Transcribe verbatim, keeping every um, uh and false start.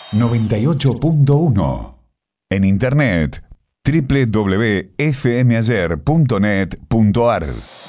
noventa y ocho punto uno. En internet, doble u doble u doble u punto f m ayer punto net punto a r.